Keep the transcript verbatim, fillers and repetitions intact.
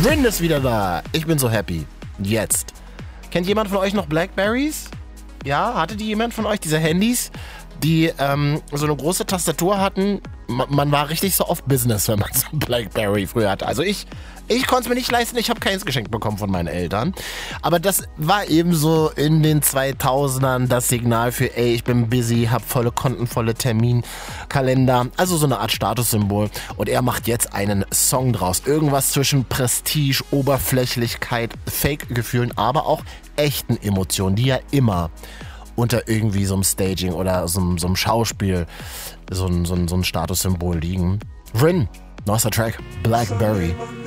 Rin ist wieder da. Ich bin so happy. Jetzt. Kennt jemand von euch noch Blackberries? Ja, hatte die jemand von euch, diese Handys, die ähm, so eine große Tastatur hatten? Man, man war richtig so auf Business, wenn man so ein Blackberry früher hatte. Also ich, ich konnte es mir nicht leisten, ich habe keins geschenkt bekommen von meinen Eltern. Aber das war eben so in den zweitausendern das Signal für, ey, ich bin busy, hab volle Konten, volle Terminkalender. Also so eine Art Statussymbol. Und er macht jetzt einen Song draus. Irgendwas zwischen Prestige, Oberflächlichkeit, Fake-Gefühlen, aber auch echten Emotionen, die ja immer unter irgendwie so einem Staging oder so einem, so einem Schauspiel so ein, so ein, so ein Statussymbol liegen. Rin, neuester Track, Blackberry.